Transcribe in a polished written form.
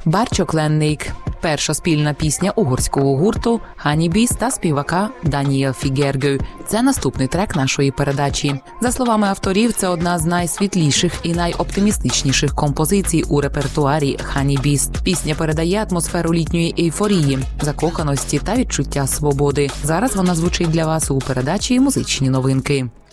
«Барчок ленник» – перша спільна пісня угорського гурту «Ханібіс» та співака Даніел Фігергő. Це наступний трек нашої передачі. За словами авторів, це одна з найсвітліших і найоптимістичніших композицій у репертуарі «Ханібіс». Пісня передає атмосферу літньої ейфорії, закоханості та відчуття свободи. Зараз вона звучить для вас у передачі «Музичні новинки».